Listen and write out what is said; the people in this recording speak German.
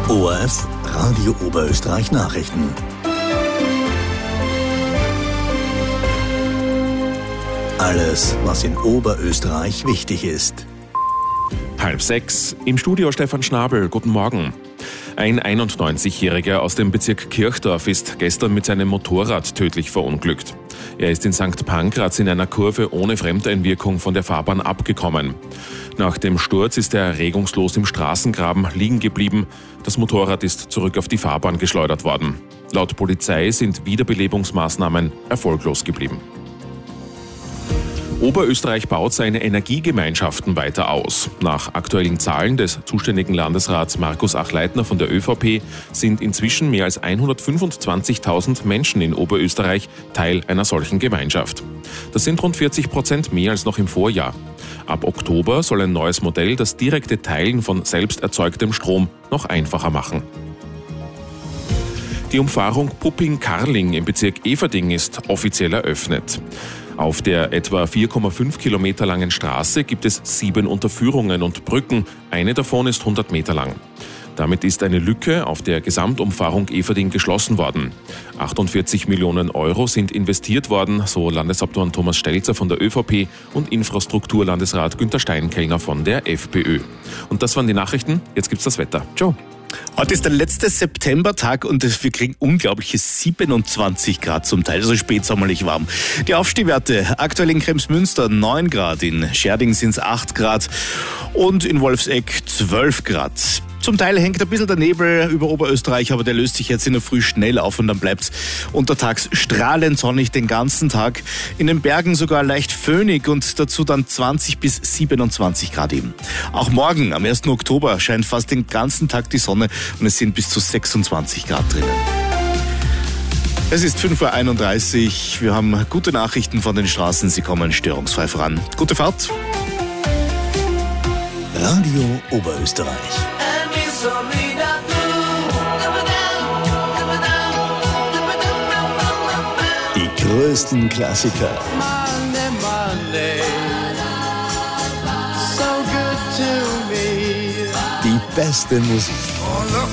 ORF Radio Oberösterreich Nachrichten. Alles, was in Oberösterreich wichtig ist. 5:30. Im Studio Stefan Schnabel. Guten Morgen. Ein 91-Jähriger aus dem Bezirk Kirchdorf ist gestern mit seinem Motorrad tödlich verunglückt. Er ist in St. Pankraz in einer Kurve ohne Fremdeinwirkung von der Fahrbahn abgekommen. Nach dem Sturz ist er regungslos im Straßengraben liegen geblieben. Das Motorrad ist zurück auf die Fahrbahn geschleudert worden. Laut Polizei sind Wiederbelebungsmaßnahmen erfolglos geblieben. Oberösterreich baut seine Energiegemeinschaften weiter aus. Nach aktuellen Zahlen des zuständigen Landesrats Markus Achleitner von der ÖVP sind inzwischen mehr als 125.000 Menschen in Oberösterreich Teil einer solchen Gemeinschaft. Das sind rund 40% mehr als noch im Vorjahr. Ab Oktober soll ein neues Modell das direkte Teilen von selbst erzeugtem Strom noch einfacher machen. Die Umfahrung Pupping-Karling im Bezirk Everding ist offiziell eröffnet. Auf der etwa 4,5 Kilometer langen Straße gibt es 7 Unterführungen und Brücken. Eine davon ist 100 Meter lang. Damit ist eine Lücke auf der Gesamtumfahrung Everding geschlossen worden. 48 Millionen Euro sind investiert worden, so Landeshauptmann Thomas Stelzer von der ÖVP und Infrastrukturlandesrat Günther Steinkellner von der FPÖ. Und das waren die Nachrichten. Jetzt gibt's das Wetter. Ciao. Heute ist der letzte Septembertag und wir kriegen unglaubliche 27 Grad zum Teil, also spätsommerlich warm. Die Aufstehwerte aktuell in Kremsmünster 9 Grad, in Scherding sind es 8 Grad und in Wolfsegg 12 Grad. Zum Teil hängt ein bisschen der Nebel über Oberösterreich, aber der löst sich jetzt in der Früh schnell auf und dann bleibt es untertags strahlend sonnig den ganzen Tag. In den Bergen sogar leicht föhnig und dazu dann 20 bis 27 Grad eben. Auch morgen, am 1. Oktober, scheint fast den ganzen Tag die Sonne und es sind bis zu 26 Grad drinnen. Es ist 5:31 Uhr. Wir haben gute Nachrichten von den Straßen. Sie kommen störungsfrei voran. Gute Fahrt. Radio Oberösterreich. Die größten Klassiker. Monday, so good to me. Die beste Musik.